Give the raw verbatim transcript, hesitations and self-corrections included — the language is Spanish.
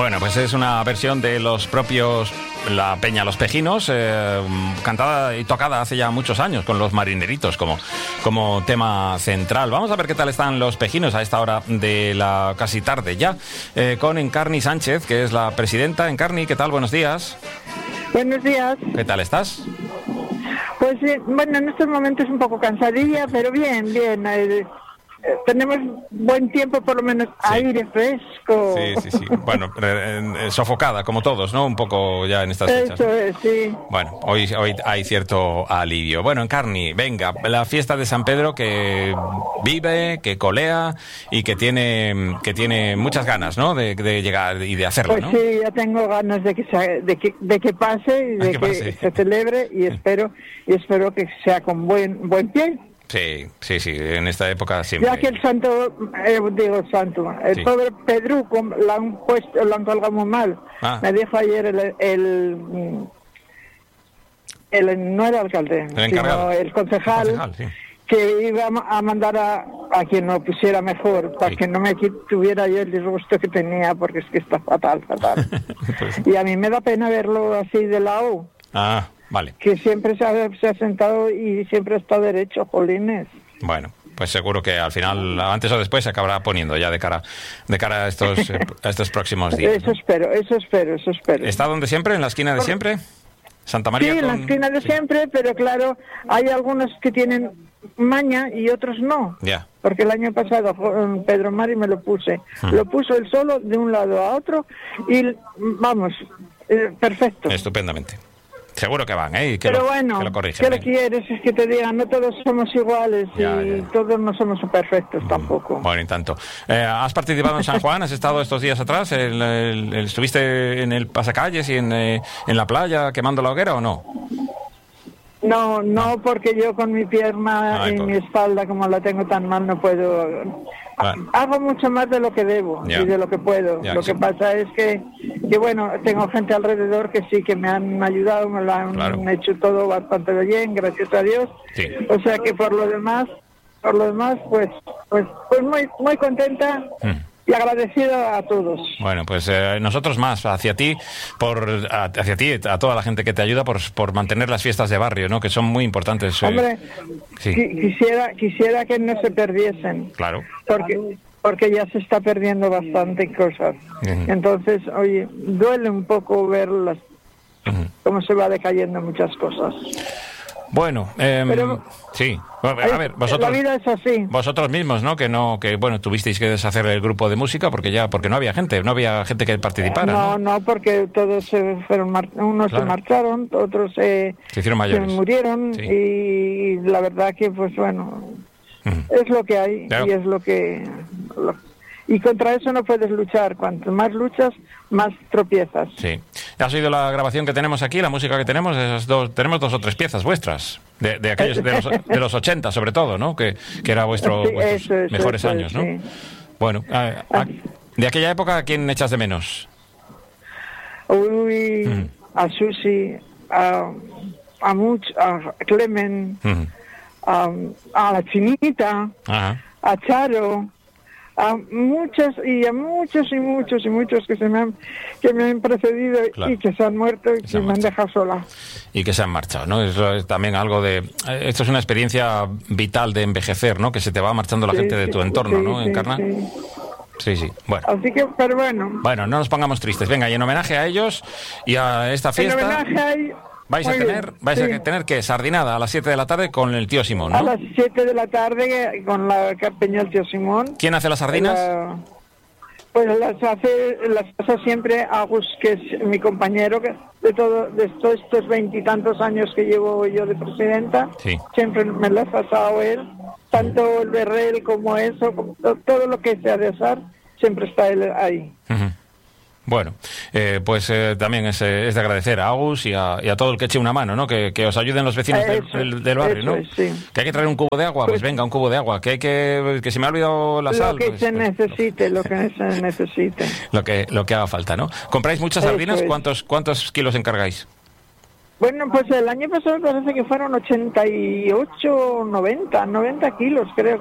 Bueno, pues es una versión de los propios, la Peña Los Pejinos, eh, cantada y tocada hace ya muchos años con los Marineritos como, como tema central. Vamos a ver qué tal están los Pejinos a esta hora de la casi tarde ya, eh, con Encarni Sánchez, que es la presidenta. Encarni, ¿qué tal? Buenos días. Buenos días. ¿Qué tal estás? Pues eh, bueno, en estos momentos un poco cansadilla, pero bien, bien. Eh, eh, tenemos buen tiempo, por lo menos sí. Aire fresco. Sí, sí, sí. Bueno, eh, eh, sofocada, como todos, ¿no? Un poco ya en estas fechas. Eso es, sí. Bueno, hoy, hoy hay cierto alivio. Bueno, Encarni, venga, la fiesta de San Pedro que vive, que colea y que tiene que tiene muchas ganas, ¿no? De, de llegar y de hacerlo, pues ¿no? Sí, ya tengo ganas de que se, de que de que pase y de que, que se celebre y espero y espero que sea con buen buen pie. Sí, sí, sí, en esta época siempre. Ya que el santo, eh, digo el santo, el sí. pobre Pedro lo han puesto, lo han colgado muy mal. Ah. Me dijo ayer el, el, el, el no era alcalde, el encargado, sino el concejal, el concejal sí. que iba a mandar a, a quien lo pusiera mejor, para sí. que no me tuviera yo el disgusto que tenía, porque es que está fatal, fatal. pues... Y a mí me da pena verlo así de lado. Ah. Vale. Que siempre se ha, se ha sentado y siempre está derecho, jolines. Bueno, pues seguro que al final, antes o después, se acabará poniendo ya de cara de cara a estos, a estos próximos días. Eso ¿no? espero, eso espero, eso espero. ¿Está donde siempre? ¿En la esquina de siempre? ¿Santa María? Sí, con... en la esquina de sí. siempre, pero claro, hay algunos que tienen maña y otros no. Ya. Yeah. Porque el año pasado Pedro Mari me lo puse. Hmm. Lo puso él solo de un lado a otro y vamos, eh, perfecto. Estupendamente. Seguro que van, ¿eh? Que Pero lo, bueno, que lo corrigen, ¿qué le quieres? Es que te digan, no todos somos iguales ya, y ya. todos no somos perfectos mm, tampoco. Bueno, y tanto. Eh, ¿Has participado en San Juan? ¿Has estado estos días atrás? El, el, el, ¿Estuviste en el pasacalles y en, eh, en la playa quemando la hoguera o no? No, no, porque yo con mi pierna Ay, y mi espalda, como la tengo tan mal, no puedo... Bueno. Hago mucho más de lo que debo yeah. y de lo que puedo. Yeah, lo sí. que pasa es que, que, bueno, tengo gente alrededor que sí, que me han ayudado, me lo han claro. hecho todo bastante bien, gracias a Dios. Sí. O sea que por lo demás, por lo demás, pues, pues, pues muy, muy contenta. Mm. Y agradecido a todos. Bueno, pues eh, nosotros más, hacia ti, por a, hacia ti, a toda la gente que te ayuda por, por mantener las fiestas de barrio, ¿no? Que son muy importantes. Eh. Hombre, sí. quisiera, quisiera que no se perdiesen. Claro. Porque, porque ya se está perdiendo bastante cosas. Uh-huh. Entonces, oye, duele un poco verlas, uh-huh. cómo se va decayendo muchas cosas. Bueno, eh, Pero, sí. A ver, vosotros, la vida es así. Vosotros mismos, ¿no? Que no, que bueno, tuvisteis que deshacer el grupo de música porque ya, porque no había gente, no había gente que participara. No, no, no porque todos se fueron, mar- unos claro. se marcharon, otros se, se hicieron mayores, se murieron sí. y la verdad que, pues bueno, uh-huh. es lo que hay claro. y es lo que. Lo, Y contra eso no puedes luchar. Cuanto más luchas, más tropiezas. Sí. ¿Has oído la grabación que tenemos aquí, la música que tenemos? Esas dos, tenemos dos o tres piezas vuestras, de, de aquellos de los, de los ochenta sobre todo, ¿no? Que, que era vuestro, sí, vuestros eso, eso, mejores eso, años, sí. ¿no? Bueno, a, a, de aquella época, ¿a quién echas de menos? Uy, mm. a Susi, a, a Much, a Clemen, mm. a, a la Chinita, Ajá. a Charo... a muchos y a muchos y muchos y muchos que se me han que me han precedido claro. y que se han muerto y que, que me han dejado sola y que se han marchado, ¿no? Eso es también algo de esto es una experiencia vital de envejecer, ¿no? Que se te va marchando la sí, gente de tu entorno, sí, ¿no? Sí, Encarna. Sí. Sí, sí, bueno. Así que, pero bueno. Bueno, no nos pongamos tristes. Venga, y en homenaje a ellos y a esta fiesta. En homenaje a ellos. Vais Muy a tener, bien, vais sí. a tener que sardinada a las siete de la tarde con el tío Simón, ¿no? A las siete de la tarde con la Peña el tío Simón. ¿Quién hace las sardinas? La, pues las hace, las hace siempre Agus, que es mi compañero que de todo, de todos estos veintitantos años que llevo yo de presidenta. Sí. Siempre me las ha pasado él, tanto el berrel como eso, como todo, todo lo que sea de asar, siempre está él ahí. Uh-huh. Bueno, eh, pues eh, también es, eh, es de agradecer a Agus y a, y a todo el que eche una mano, ¿no? Que, que os ayuden los vecinos del, del, del barrio, ¿no? Es, sí. Que hay que traer un cubo de agua, pues, pues venga, un cubo de agua. Que hay que que se me ha olvidado la lo sal. Lo que pues, se pues, necesite, lo que se necesite. Lo que lo que haga falta, ¿no? ¿Compráis muchas sardinas? Es. ¿Cuántos cuántos kilos encargáis? Bueno, pues el año pasado parece que fueron ochenta y ocho, noventa, noventa kilos, creo.